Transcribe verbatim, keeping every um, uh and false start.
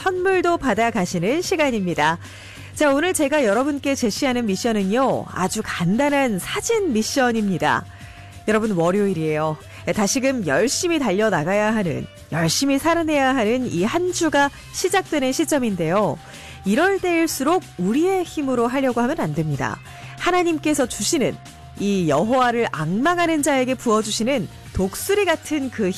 선물도 받아 가시는 시간입니다. 자, 오늘 제가 여러분께 제시하는 미션은요, 아주 간단한 사진 미션입니다. 여러분, 월요일이에요. 다시금 열심히 달려나가야 하는, 열심히 살아내야 하는 이 한 주가 시작되는 시점인데요. 이럴 때일수록 우리의 힘으로 하려고 하면 안 됩니다. 하나님께서 주시는 이 여호와를 앙망하는 자에게 부어주시는 독수리 같은 그